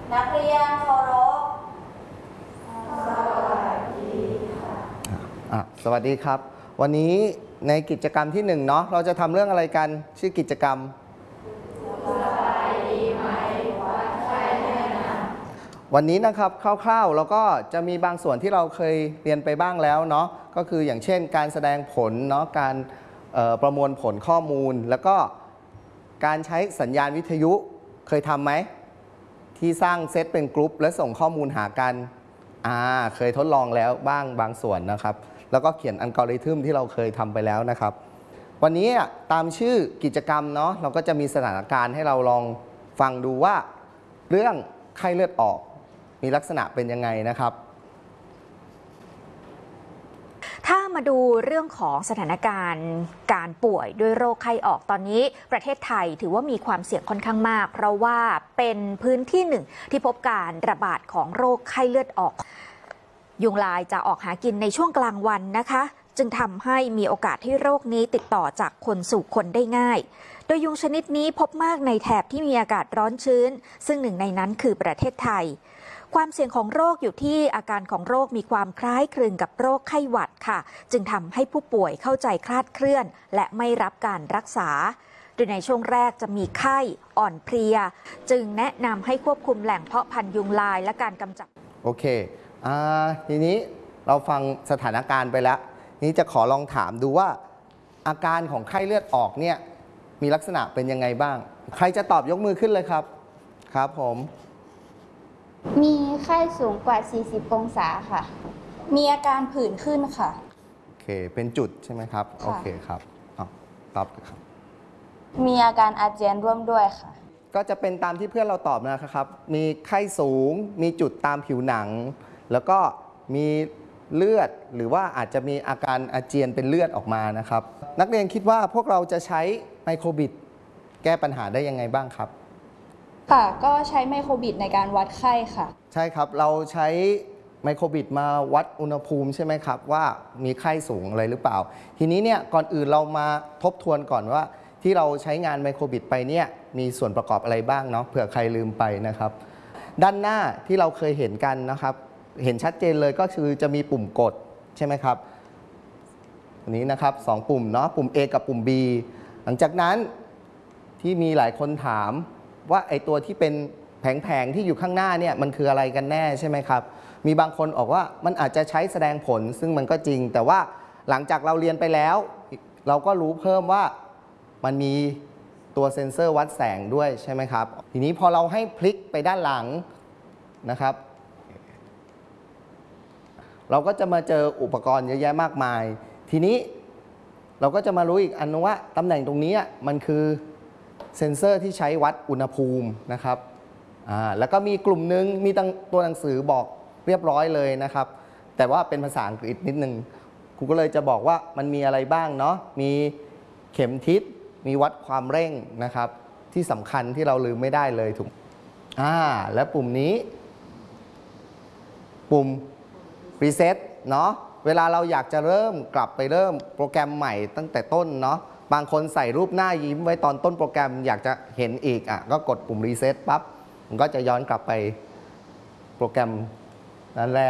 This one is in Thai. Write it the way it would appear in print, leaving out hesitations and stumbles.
นักเรียนเคารพสวัสดีครับวันนี้ในกิจกรรมที่1เนาะเราจะทำเรื่องอะไรกันชื่อกิจกรรมวันนี้นะครับคร่าวๆแล้วก็จะมีบางส่วนที่เราเคยเรียนไปบ้างแล้วเนาะก็คืออย่างเช่นการแสดงผลเนาะการประมวลผลข้อมูลแล้วก็การใช้สัญญาณวิทยุเคยทำไหมที่สร้างเซตเป็นกรุ๊ปและส่งข้อมูลหากันเคยทดลองแล้วบ้างบางส่วนนะครับแล้วก็เขียนอัลกอริทึมที่เราเคยทำไปแล้วนะครับวันนี้ตามชื่อกิจกรรมเนาะเราก็จะมีสถานการณ์ให้เราลองฟังดูว่าเรื่องไข้เลือดออกมีลักษณะเป็นยังไงนะครับถ้ามาดูเรื่องของสถานการณ์การป่วยด้วยโรคไข้ออกตอนนี้ประเทศไทยถือว่ามีความเสี่ยงค่อนข้างมากเพราะว่าเป็นพื้นที่หนึ่งที่พบการระบาดของโรคไข้เลือดออกยุงลายจะออกหากินในช่วงกลางวันนะคะจึงทำให้มีโอกาสที่โรคนี้ติดต่อจากคนสู่คนได้ง่ายโดยยุงชนิดนี้พบมากในแถบที่มีอากาศร้อนชื้นซึ่งหนึ่งในนั้นคือประเทศไทยความเสี่ยงของโรคอยู่ที่อาการของโรคมีความคล้ายคลึงกับโรคไข้หวัดค่ะจึงทำให้ผู้ป่วยเข้าใจคลาดเคลื่อนและไม่รับการรักษาโดยในช่วงแรกจะมีไข้อ่อนเพลียจึงแนะนำให้ควบคุมแหล่งเพาะพันธุ์ยุงลายและการกำจัดโอเคทีนี้เราฟังสถานการณ์ไปแล้วนี้จะขอลองถามดูว่าอาการของไข้เลือดออกเนี่ยมีลักษณะเป็นยังไงบ้างใครจะตอบยกมือขึ้นเลยครับครับผมมีไข้สูงกว่า40องศาค่ะมีอาการผื่นขึ้นค่ะโอเคเป็นจุดใช่ไหมครับโอเคครับตอบครับมีอาการอาเจียนร่วมด้วยค่ะก็จะเป็นตามที่เพื่อนเราตอบนะครับมีไข้สูงมีจุดตามผิวหนังแล้วก็มีเลือดหรือว่าอาจจะมีอาการอาเจียนเป็นเลือดออกมานะครับนักเรียนคิดว่าพวกเราจะใช้ไมโครบิดแก้ปัญหาได้ยังไงบ้างครับค่ะก็ใช้ไมโครบิดในการวัดไข้ค่ะใช่ครับเราใช้ไมโครบิดมาวัดอุณหภูมิใช่ไหมครับว่ามีไข้สูงอะไรหรือเปล่าทีนี้เนี่ยก่อนอื่นเรามาทบทวนก่อนว่าที่เราใช้งานไมโครบิดไปเนี่ยมีส่วนประกอบอะไรบ้างเนาะเผื่อใครลืมไปนะครับด้านหน้าที่เราเคยเห็นกันนะครับเห็นชัดเจนเลยก็คือจะมีปุ่มกดใช่ไหมครับอันนี้นะครับ2ปุ่มเนาะปุ่ม A กับปุ่ม B หลังจากนั้นที่มีหลายคนถามว่าไอตัวที่เป็นแผงๆที่อยู่ข้างหน้าเนี่ยมันคืออะไรกันแน่ใช่ไหมครับมีบางคนบอกว่ามันอาจจะใช้แสดงผลซึ่งมันก็จริงแต่ว่าหลังจากเราเรียนไปแล้วเราก็รู้เพิ่มว่ามันมีตัวเซ็นเซอร์วัดแสงด้วยใช่ไหมครับทีนี้พอเราให้พลิกไปด้านหลังนะครับเราก็จะมาเจออุปกรณ์เยอะแยะมากมายทีนี้เราก็จะมารู้อีกอันนึงว่าตำแหน่งตรงนี้มันคือเซ็นเซอร์ที่ใช้วัดอุณหภูมินะครับแล้วก็มีกลุ่มนึงมีตัวหนังสือบอกเรียบร้อยเลยนะครับแต่ว่าเป็นภาษาอังกฤษนิดนึงครูก็เลยจะบอกว่ามันมีอะไรบ้างเนาะมีเข็มทิศมีวัดความเร่งนะครับที่สำคัญที่เราลืมไม่ได้เลยถูกและปุ่มนี้ปุ่มรีเซ็ตเนาะเวลาเราอยากจะกลับไปเริ่มโปรแกรมใหม่ตั้งแต่ต้นเนาะบางคนใส่รูปหน้ายิ้มไว้ตอนต้นโปรแกรมอยากจะเห็นอีกก็กดปุ่มรีเซ็ตปั๊บมันก็จะย้อนกลับไปโปรแกรมนั้นแรก